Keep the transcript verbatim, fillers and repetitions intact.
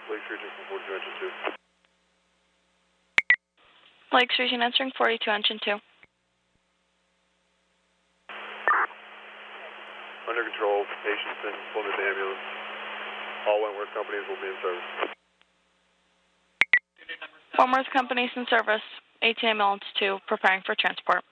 Lake Region forty-two, engine two. Lakes Region answering forty-two, engine two. Under control, patients and Plymouth ambulance. All Wentworth companies will be in service. Wentworth companies in service. A T M ambulance two, preparing for transport.